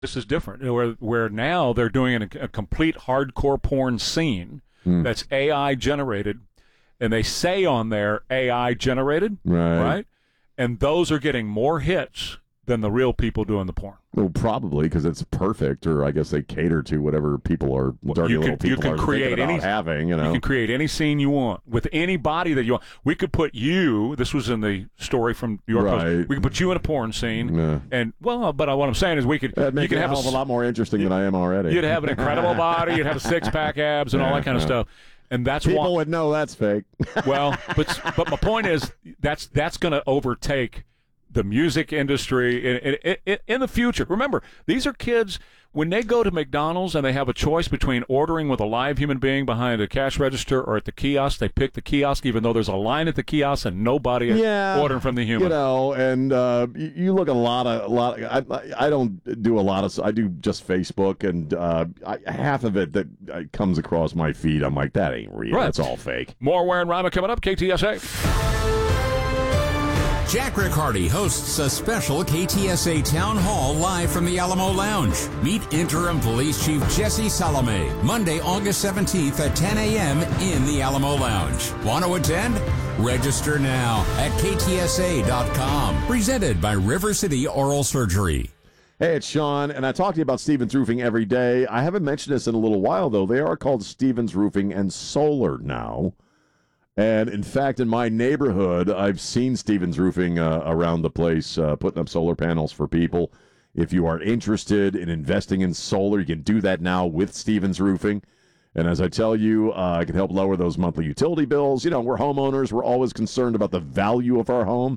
This is different, where now they're doing a complete hardcore porn scene that's AI generated, and they say on there AI generated, right? And those are getting more hits than the real people doing the porn. Well, probably because it's perfect, or I guess they cater to whatever people are dirty little people you can are create thinking about having. You can create any scene you want with any body that you want. We could put you. This was in the story from New York Post. We could put you in a porn scene, and but what I'm saying is we could. Make you could it have a lot more interesting than I am already. You'd have an incredible body. You'd have a 6-pack abs and all that kind of stuff. And that's people would know that's fake. Well, but my point is that's going to overtake the music industry in the future. Remember, these are kids, when they go to McDonald's and they have a choice between ordering with a live human being behind a cash register or at the kiosk, they pick the kiosk even though there's a line at the kiosk and nobody is ordering from the human. And you look at a lot of I don't do a lot of, I do just Facebook, and half of it that comes across my feed, I'm like, that ain't real. That's all fake. More Ware and Rima coming up, KTSA. Jack Riccardi hosts a special KTSA Town Hall live from the Alamo Lounge. Meet Interim Police Chief Jesse Salome, Monday, August 17th at 10 a.m. in the Alamo Lounge. Want to attend? Register now at ktsa.com. Presented by River City Oral Surgery. Hey, it's Sean, and I talk to you about Stevens Roofing every day. I haven't mentioned this in a little while, though. They are called Stevens Roofing and Solar now. And, in fact, in my neighborhood, I've seen Stevens Roofing around the place putting up solar panels for people. If you are interested in investing in solar, you can do that now with Stevens Roofing. And as I tell you, I can help lower those monthly utility bills. You know, we're homeowners. We're always concerned about the value of our home.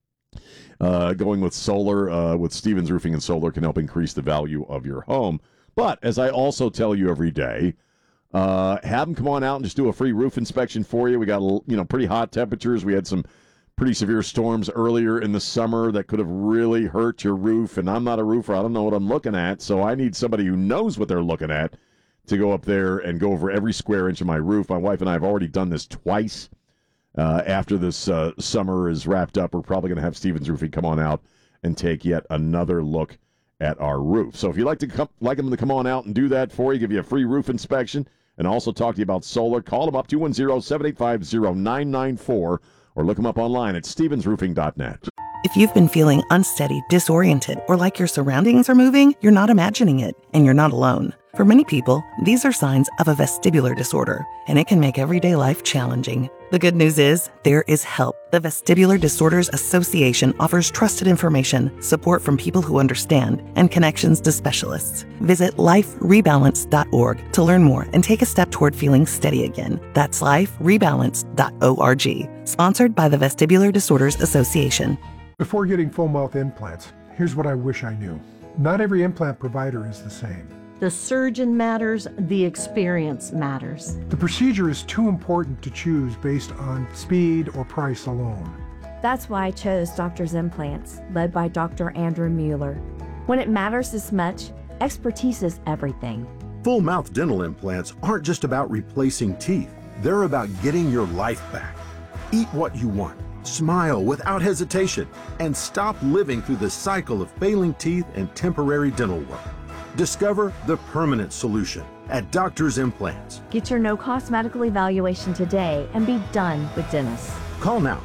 Going with solar, with Stevens Roofing and Solar can help increase the value of your home. But, as I also tell you every day, have them come on out and just do a free roof inspection for you. We got, pretty hot temperatures. We had some pretty severe storms earlier in the summer that could have really hurt your roof. And I'm not a roofer. I don't know what I'm looking at. So I need somebody who knows what they're looking at to go up there and go over every square inch of my roof. My wife and I have already done this twice. After this summer is wrapped up, we're probably going to have Stevens Roofing come on out and take yet another look at our roof. So if you'd like them to come on out and do that for you, give you a free roof inspection, and also talk to you about solar, call them up, 210-785-0994, or look them up online at stevensroofing.net. If you've been feeling unsteady, disoriented, or like your surroundings are moving, you're not imagining it, and you're not alone. For many people, these are signs of a vestibular disorder, and it can make everyday life challenging. The good news is, there is help. The Vestibular Disorders Association offers trusted information, support from people who understand, and connections to specialists. Visit liferebalance.org to learn more and take a step toward feeling steady again. That's liferebalance.org. Sponsored by the Vestibular Disorders Association. Before getting full mouth implants, here's what I wish I knew. Not every implant provider is the same. The surgeon matters, the experience matters. The procedure is too important to choose based on speed or price alone. That's why I chose Doctor's Implants, led by Dr. Andrew Mueller. When it matters this much, expertise is everything. Full mouth dental implants aren't just about replacing teeth. They're about getting your life back. Eat what you want, smile without hesitation, and stop living through the cycle of failing teeth and temporary dental work. Discover the permanent solution at Doctor's Implants. Get your no-cost medical evaluation today and be done with dentists. Call now,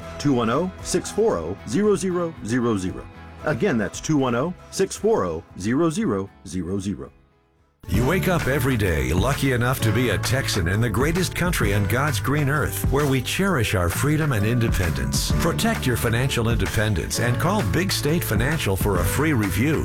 210-640-0000. Again, that's 210-640-0000. You wake up every day lucky enough to be a Texan in the greatest country on God's green earth, where we cherish our freedom and independence. Protect your financial independence and call Big State Financial for a free review.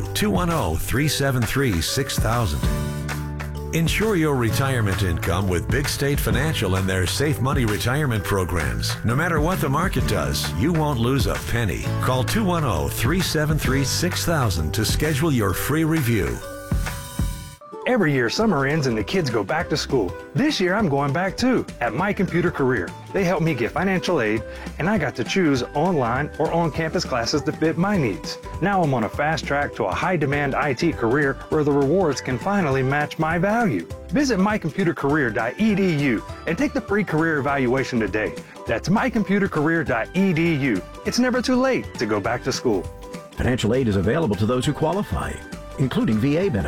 210-373-6000. Ensure your retirement income with Big State Financial and their Safe Money retirement programs. No matter what the market does, you won't lose a penny. Call 210-373-6000 to schedule your free review. Every year, summer ends and the kids go back to school. This year, I'm going back too, at My Computer Career. They helped me get financial aid, and I got to choose online or on-campus classes that fit my needs. Now I'm on a fast track to a high-demand IT career where the rewards can finally match my value. Visit mycomputercareer.edu and take the free career evaluation today. That's mycomputercareer.edu. It's never too late to go back to school. Financial aid is available to those who qualify. including VA benefits.